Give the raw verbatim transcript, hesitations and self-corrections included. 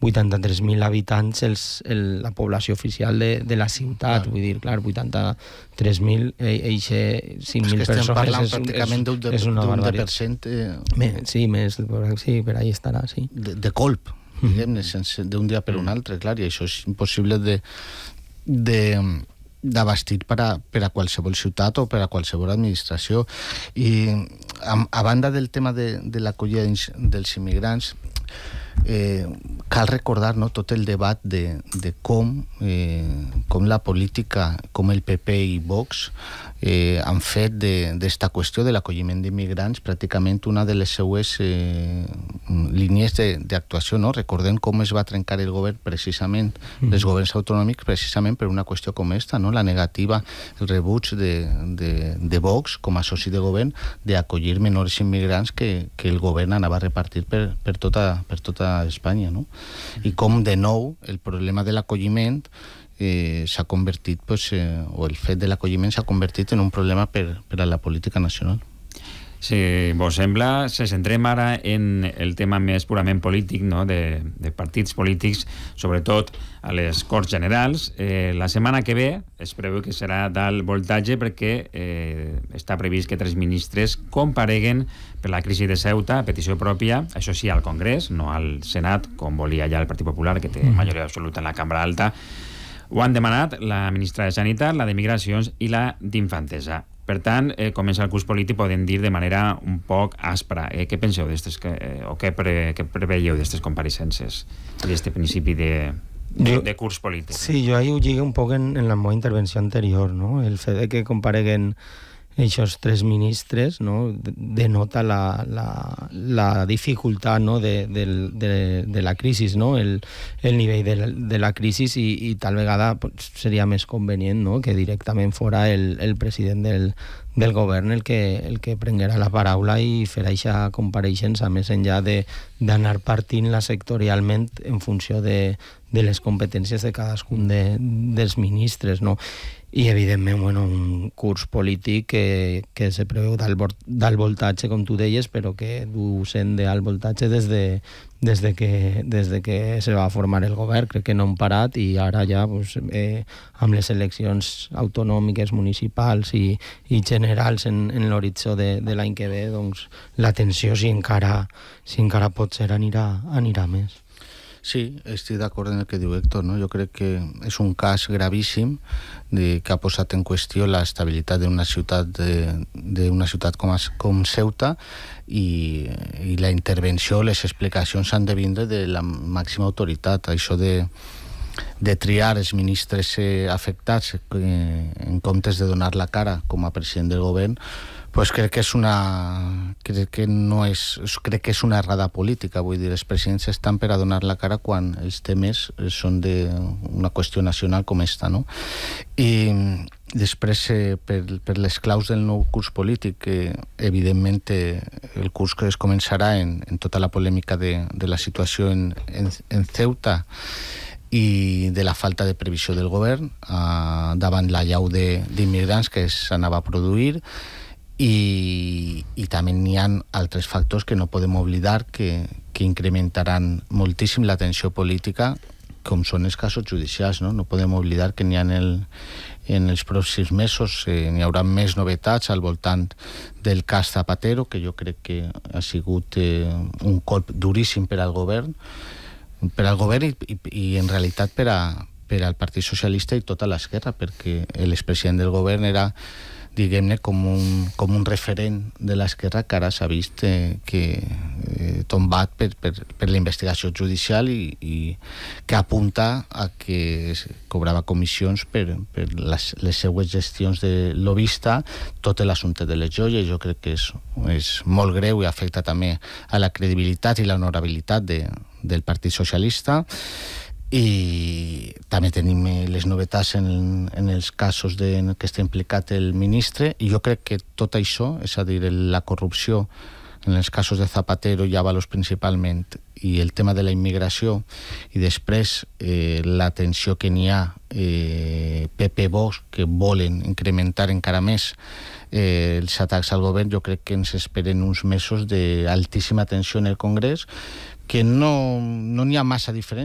vuitanta-tres mil habitants els, el, la població oficial de, de la ciutat. Clar. Vull dir, clar, vuitanta-tres mil, eixe cinc mil persones... Estem parlant és, pràcticament d'un deu per cent... Eh, sí, més, sí, per ahí estarà, sí. De, de colp, diguem-ne, d'un dia per un altre, clar, i això és impossible de... de d'abastir per a, per a qualsevol ciutat o per a qualsevol administració. I a, a banda del tema de, de l'acollida dels immigrants, eh, cal recordar, no, tot el debat de, de com, eh, com la política, com el P P i Vox eh, han fet d'esta qüestió de l'acolliment d'immigrants pràcticament una de les seues eh, línies d'actuació, no? Recordem com es va trencar el govern precisament, mm. els governs autonòmics precisament per una qüestió com esta, no? La negativa, el rebuig de, de, de Vox com a soci de govern d'acollir menors immigrants que, que el govern anava a repartir per, per, tota, per tota Espanya, no? I com de nou el problema de l'acolliment Eh, s'ha convertit, pues, eh, o el fet de l'acolliment s'ha convertit en un problema per, per a la política nacional. Si vos sembla, se centrem ara en el tema més purament polític, no? de, de partits polítics, sobretot a les Corts Generals. Eh, la setmana que ve es preveu que serà d'alt voltatge perquè eh, està previst que tres ministres compareguen per la crisi de Ceuta a petició pròpia, això sí, al Congrés, no al Senat, com volia ja el Partit Popular, que té majoria absoluta en la Cambra Alta. Ho han demanat la ministra de Sanitat, la de Migracions i la d'Infantesa. Per tant, eh, comença el curs polític, podem dir, de manera un poc aspra. Eh, què penseu d'estes, eh, o què, pre, què preveieu d'aquestes compareixences, d'aquest principi de, de, jo, de curs polític? Sí, jo ahir ho lligué un poc en, en la meva intervenció anterior, no? El fet de que compareguen aquests tres ministres, no? Denota la, la, la dificultat, no? de, de, de, de la crisi, no? el, el nivell de la, de la crisi i, i tal vegada pues, seria més convenient, no? Que directament fora el, el president del, del govern el que, el que prenguera la paraula i fer aquesta compareixença, més enllà d'anar partint-la sectorialment en funció de, de les competències de cadascun de, dels ministres, no? I, evidentment, bueno, un curs polític que, que se preveu d'alt voltatge, com tu deies, però que du sent d'alt voltatge des de, des de, que, des de que se va formar el govern. Crec que no han parat i ara ja, pues, eh, amb les eleccions autonòmiques, municipals i, i generals en, en l'horitzó de, de l'any que ve, doncs la tensió, si encara, si encara pot ser, anirà, anirà més. Sí, estic d'acord en el que diu Héctor, no? Jo crec que és un cas gravíssim de, que ha posat en qüestió l'estabilitat d'una ciutat, d'una ciutat com, a, com Ceuta i, i la intervenció, les explicacions han de vindre de la màxima autoritat. Això de, de triar els ministres eh, afectats eh, en comptes de donar la cara com a president del govern, pues crec que és una crec que no és crec que és una errada política. Vull dir, els presidents estan per a donar la cara quan els temes són d'una qüestió nacional com esta, no? I després, eh, per, per les claus del nou curs polític, que evidentment eh, el curs que es començarà en, en tota la polèmica de, de la situació en, en, en Ceuta i de la falta de previsió del govern eh, davant la llau d'immigrants que s'anava a produir. I, i també n'hi ha altres factors que no podem oblidar que, que incrementaran moltíssim la tensió política, com són els casos judicials, no? No podem oblidar que n'hi ha en, el, en els pròxims mesos eh, n'hi haurà més novetats al voltant del cas Zapatero, que jo crec que ha sigut eh, un colp duríssim per al govern per al govern i, i, i en realitat per, a, per al Partit Socialista i tota l'esquerra, perquè l'expresident del govern era, diguem-ne, com un, com un referent de l'esquerra que ara s'ha vist eh, que eh, tombat per, per, per la investigació judicial i, i que apunta a que cobrava comissions per, per les, les seues gestions de lobista, tot l'assumpte de les joies. Jo crec que és, és molt greu i afecta també a la credibilitat i l'honorabilitat de, del Partit Socialista. I també tenim les novetats en, en els casos de, en què està implicat el ministre, i jo crec que tot això, és a dir, la corrupció en els casos de Zapatero i Ábalos principalment, i el tema de la immigració, i després eh, la tensió que n'hi ha eh, P P Vox, que volen incrementar encara més eh, els atacs al govern. Jo crec que ens esperen uns mesos d'altíssima tensió en el Congrés, que no, no n'hi ha massa diferència.